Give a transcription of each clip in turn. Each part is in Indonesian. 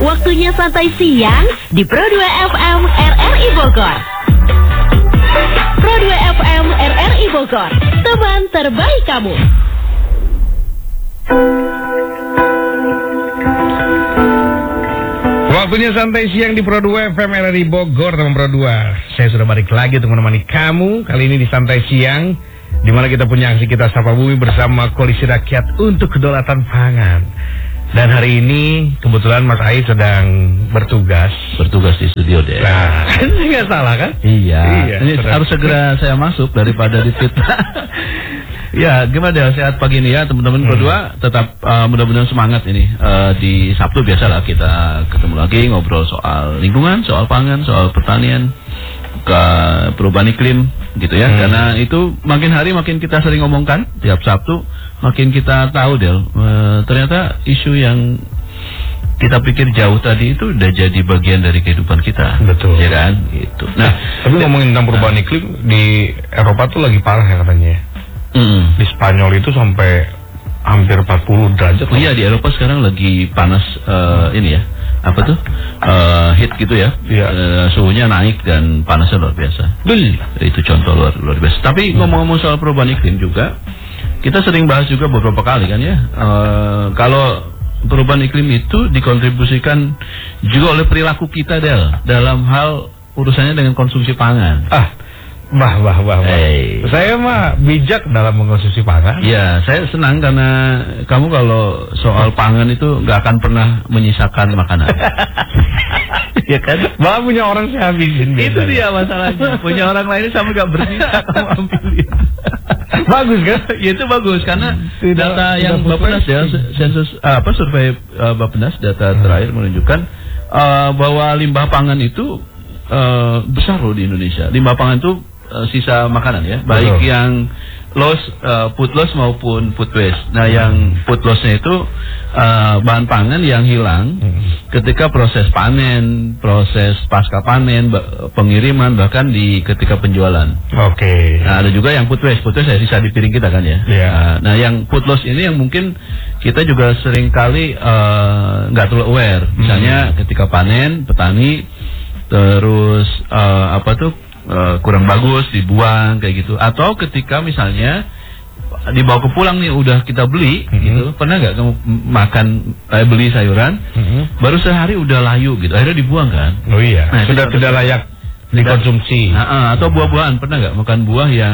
Waktunya santai siang di Pro 2 FM RRI Bogor. Pro 2 FM RRI Bogor, teman terbaik kamu. Waktunya santai siang di Pro 2 FM RRI Bogor, teman Pro 2. Saya sudah balik lagi untuk menemani kamu kali ini di santai siang, di mana kita punya aksi Kita Sapa Bumi bersama Koalisi Rakyat untuk Kedaulatan Pangan. Dan hari ini kebetulan Mas Ais sedang bertugas di studio deh. Nah, nggak salah kan? Iya. Ini harus segera saya masuk daripada di fitnah. Ya, gimana deh, sehat pagi ini ya teman-teman berdua. Tetap mudah-mudahan semangat ini. Di Sabtu biasalah kita ketemu lagi ngobrol soal lingkungan, soal pangan, soal pertanian, ke perubahan iklim gitu ya. Karena itu makin hari makin kita sering ngomongkan tiap Sabtu, makin kita tahu Del, ternyata isu yang kita pikir jauh tadi itu udah jadi bagian dari kehidupan kita. Betul. Ya kan? Gitu. Nah, tapi ngomongin tentang perubahan iklim di Eropa tuh lagi parah ya katanya. Di Spanyol itu sampai hampir 40 derajat. Oh iya, di Eropa sekarang lagi panas ini ya. Apa tuh? Heat gitu ya. Suhunya naik dan panasnya luar biasa. Itu contoh luar biasa. Tapi ngomong-ngomong soal perubahan iklim juga, kita sering bahas juga beberapa kali kan ya. Kalau perubahan iklim itu dikontribusikan juga oleh perilaku kita dalam hal urusannya dengan konsumsi pangan. Wah. Saya mah bijak dalam mengkonsumsi pangan. Ya, saya senang karena kamu kalau soal pangan itu nggak akan pernah menyisakan makanan. Ya kan? Malah punya orang saya habisin. Itu dia masalahnya. Punya orang lain sama nggak bersisa, kamu ambilin. Bagus kan? Ya, itu bagus karena data yang Bappenas ya, sensus survei Bappenas data terakhir menunjukkan bahwa limbah pangan itu besar loh di Indonesia. Limbah pangan itu sisa makanan ya, baik yang loss, food loss maupun food waste. Nah, yang food lossnya itu bahan pangan yang hilang ketika proses panen, proses pasca panen, pengiriman, bahkan ketika penjualan. Oke. Nah, ada juga yang food waste ya sisa di piring kita kan ya. Nah, yang food loss ini yang mungkin kita juga sering kali nggak terlalu aware. Misalnya ketika panen, petani terus kurang bagus dibuang kayak gitu, atau ketika misalnya dibawa ke pulang nih udah kita beli gitu, pernah nggak kamu beli sayuran baru sehari udah layu gitu, akhirnya dibuang kan? Oh iya. Nah, sudah tidak layak dikonsumsi. Atau buah-buahan, pernah nggak makan buah yang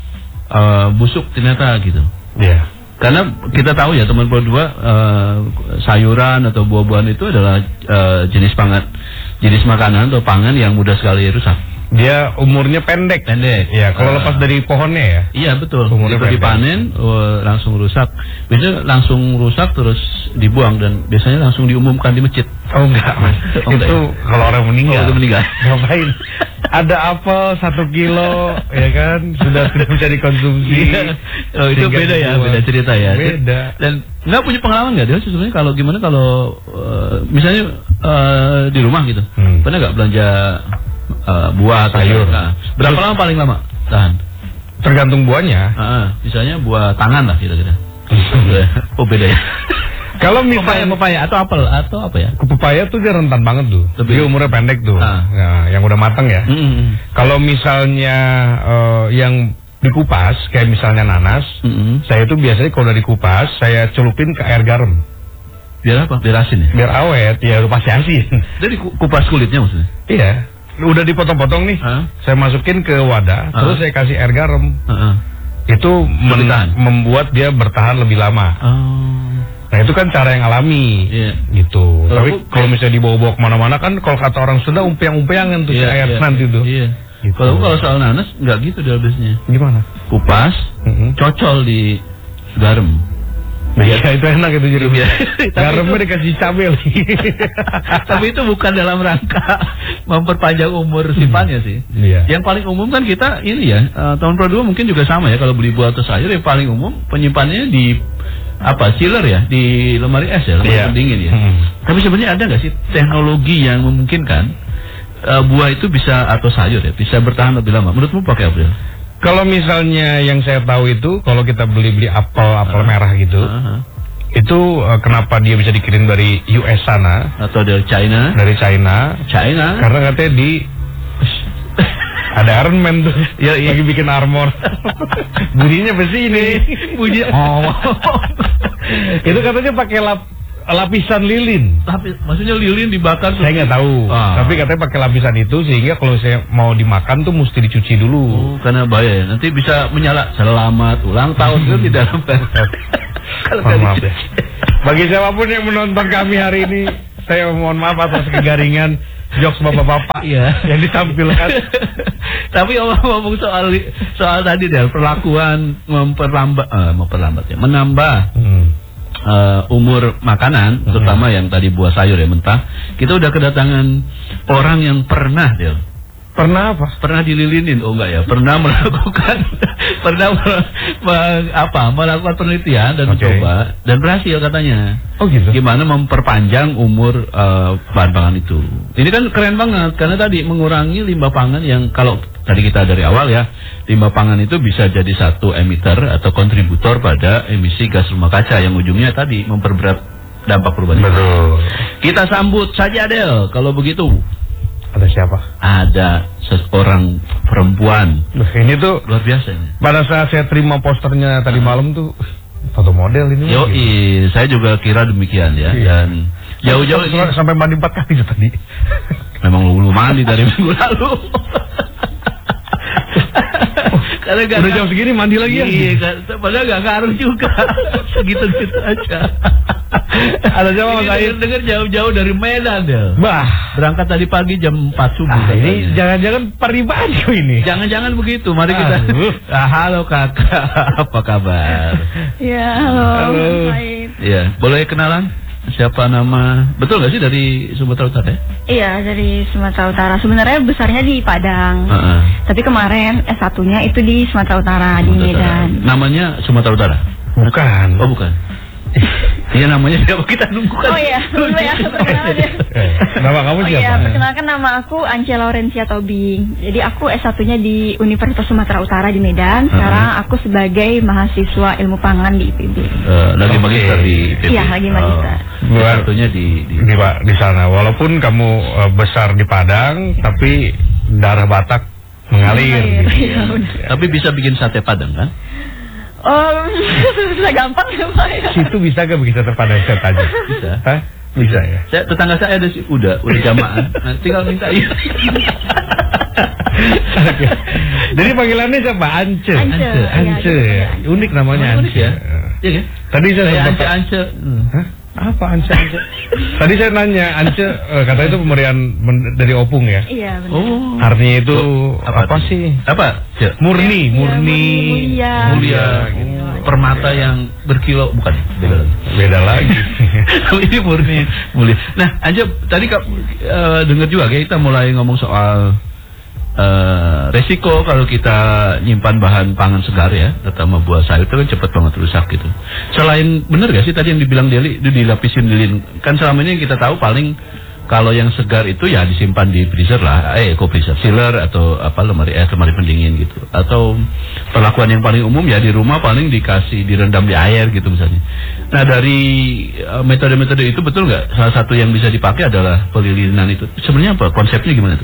busuk ternyata gitu? Iya. Karena kita tahu ya teman berdua, sayuran atau buah-buahan itu adalah jenis makanan atau pangan yang mudah sekali rusak. Dia umurnya pendek. Ya, kalau lepas dari pohonnya ya. Iya betul. Umurnya itu dipanen langsung rusak. Biasanya langsung rusak terus dibuang dan biasanya langsung diumumkan di masjid. Oh enggak, Mas. Itu kalau orang meninggal. Itu meninggal. Ngapain? Ada apel 1 kilo, ya kan, sudah tidak bisa dikonsumsi. Itu beda ya, beda cerita ya. Beda. Dan nggak punya pengalaman nggak dia sebenarnya kalau gimana kalau misalnya di rumah gitu, pernah nggak belanja buah sayur? Nah, berapa lama paling lama tahan? Tergantung buahnya. Misalnya buah tangan lah kira-kira. Oh beda ya. Kalau misalnya pepaya atau apel atau apa ya? Pepaya tuh dia rentan banget tuh. Dia umurnya pendek tuh. Nah, yang udah matang ya. Kalau misalnya yang dikupas kayak misalnya nanas, saya tuh biasanya kalau udah dikupas saya celupin ke air garam. Biar apa? Biar asin ya? Biar awet, ya udah pasti asin. Jadi kupas kulitnya maksudnya? Iya. Udah dipotong-potong nih, saya masukin ke wadah, terus saya kasih air garam. Itu membuat dia bertahan lebih lama. Nah itu kan cara yang alami, gitu. Tapi kalau misalnya dibawa-bawa kemana-mana kan, kalau kata orang Sunda umpiang-umpiangan tuh air nanti tuh. Gitu. Kalau soal nanas nggak gitu dia biasanya. Gimana? Kupas, cocol di garam. Ya itu enak itu jadi. Garamnya dikasih cabai lagi. Tapi itu bukan dalam rangka memperpanjang umur simpannya sih. Yang paling umum kan kita ini ya, tahun Pro 2 mungkin juga sama ya, kalau beli buah atau sayur yang paling umum penyimpanannya di chiller ya, di lemari es ya, lemari pendingin ya. Tapi sebenarnya ada nggak sih teknologi yang memungkinkan buah itu bisa, atau sayur ya, bisa bertahan lebih lama? Menurutmu pakai apa? Kalau misalnya yang saya tahu itu, kalau kita beli apel merah gitu, Itu kenapa dia bisa dikirim dari US sana atau dari China? Dari China. Karena katanya ada Iron Man tuh lagi bikin armor. Bunyinya besi ini. Bunyi. Itu katanya pakai lapisan lilin. Maksudnya lilin dibakar? Saya nggak tahu. Tapi katanya pakai lapisan itu sehingga kalau saya mau dimakan tuh mesti dicuci dulu. Karena bahaya ya. Nanti bisa menyala selamat ulang tahun itu di dalam kalau maaf ya. Bagi siapapun yang menonton kami hari ini, saya mohon maaf atas kegaringan jokes bapak-bapak yang ditampilkan. Tapi ngomong soal tadi deh, perlakuan menambah umur makanan, terutama yang tadi buah sayur ya mentah. Kita udah kedatangan orang yang pernah Pernah apa? Pernah dililinin? Oh enggak ya. Pernah melakukan melakukan penelitian dan mencoba dan berhasil katanya. Oh gitu. Gimana memperpanjang umur bahan pangan itu. Ini kan keren banget karena tadi mengurangi limbah pangan yang kalau tadi kita dari awal ya, limbah pangan itu bisa jadi satu emitter atau kontributor pada emisi gas rumah kaca yang ujungnya tadi memperberat dampak perubahan. Betul. Kita sambut saja Del kalau begitu. Ada siapa? Ada seorang perempuan. Ini tuh luar biasa ini. Pada saat saya terima posternya tadi malam tuh foto model ini. Saya juga kira demikian ya. Dan jauh-jauh ini sampai mandi 4 kali itu tadi. Memang lu mandi dari minggu lalu. Karena udah jam segini mandi lagi ya? Iya, padahal gak ngaruh juga. Segitu-gitu aja. Ada siapa Mas Air? Dengar jauh-jauh dari Medan ya. Bah, berangkat tadi pagi jam 4 subuh. Ini jangan-jangan pribadi ini. Jangan-jangan begitu. Mari kita. Halo kakak, apa kabar? Ya, halo. Baik. Ya, boleh kenalan? Siapa nama? Betul nggak sih dari Sumatera Utara ya? Iya, dari Sumatera Utara. Sebenarnya besarnya di Padang. Tapi kemarin S1-nya itu di Sumatera Utara, di Medan. Namanya Sumatera Utara? Bukan. Oh, bukan. Iya, namanya siapa? Kita nunggu kan. Oh iya, dulu ya perkenalan ya. Nama kamu siapa? Iya, perkenalkan nama aku Ance Laurencia Tobing. Jadi aku S1-nya di Universitas Sumatera Utara di Medan. Sekarang aku sebagai mahasiswa ilmu pangan di IPB. Lagi magister di IPB? Iya, lagi magister. Satunya di sana. Walaupun kamu besar di Padang, tapi darah Batak mengalir. Gitu. Tapi bisa bikin sate Padang kan? Oh, bisa gampang ya Pak ya? Situ bisa gak begitu terpadang set aja? Bisa. Hah? Bisa ya? Tetangga saya ada sih, udah jamaah. Tinggal minta iya. Jadi panggilannya siapa? Ance. Ya. Unik namanya Ance. Ya? Iya kan? Tadi saya Ance. Hah? Apa Ance? Tadi saya nanya Ance, katanya itu pemberian dari Opung ya? Iya benar. Oh. Artinya itu apa sih? Apa? Murni. Mulia. Gitu. Permata yang berkilo, bukan? Beda lagi. Ini murni mulia. Nah, Ance tadi dengar juga kita mulai ngomong soal resiko kalau kita nyimpan bahan pangan segar ya, terutama buah sayur itu kan cepat banget rusak gitu. Selain benar gak sih tadi yang dibilang Deli itu dilapisin lilin? Kan selama ini kita tahu paling kalau yang segar itu ya disimpan di freezer lah, freezer, chiller atau apa lemari pendingin gitu. Atau perlakuan yang paling umum ya di rumah paling direndam di air gitu misalnya. Nah dari metode-metode itu betul nggak? Salah satu yang bisa dipakai adalah pelilinan itu. Sebenarnya apa? Konsepnya gimana tuh?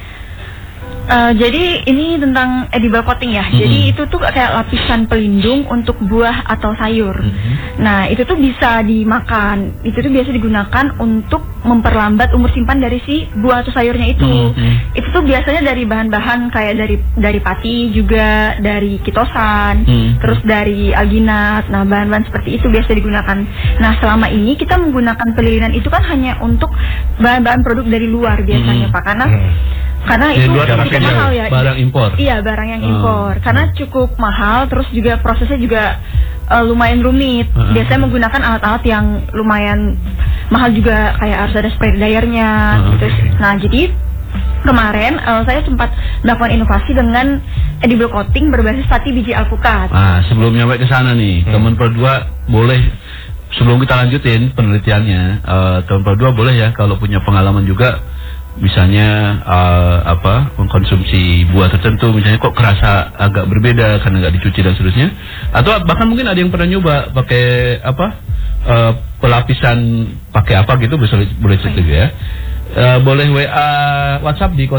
Jadi ini tentang edible coating ya. Jadi itu tuh kayak lapisan pelindung untuk buah atau sayur. Nah itu tuh bisa dimakan. Itu tuh biasa digunakan untuk memperlambat umur simpan dari si buah atau sayurnya itu. Itu tuh biasanya dari bahan-bahan kayak dari pati, juga dari kitosan, terus dari alginat. Nah bahan-bahan seperti itu biasa digunakan. Nah selama ini kita menggunakan pelilinan itu kan hanya untuk bahan-bahan produk dari luar biasanya Pak, karena itu cukup mahal ya. Barang impor. Iya, barang yang impor. Karena cukup mahal, terus juga prosesnya juga lumayan rumit. Biasanya menggunakan alat-alat yang lumayan mahal juga, kayak harus ada spray dryernya gitu. Nah, jadi kemarin saya sempat melakukan inovasi dengan edible coating berbasis pati biji alpukat. Nah, sebelum nyampe ke sana nih, teman berdua boleh sebelum kita lanjutin penelitiannya, teman berdua boleh ya kalau punya pengalaman juga. Misalnya mengkonsumsi buah tertentu misalnya kok kerasa agak berbeda karena nggak dicuci dan seterusnya, atau bahkan mungkin ada yang pernah nyoba pakai pelapisan pakai apa gitu boleh cek juga ya. Boleh WA WhatsApp di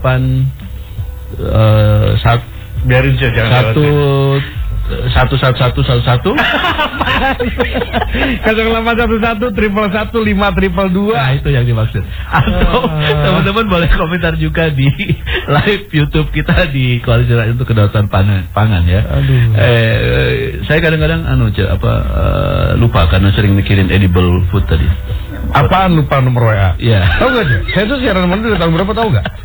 08 biarin saja jangan 11111 0811 Nah itu yang dimaksud. Atau teman-teman boleh komentar juga di live YouTube kita di Koalisi Rakyat untuk Kedaulatan Pangan ya. Saya kadang-kadang lupa karena sering mikirin edible food tadi. Apaan lupa nomor WA? Iya. Tahu gak sih? Saya tuh siaran mana dari tahun berapa tahu gak?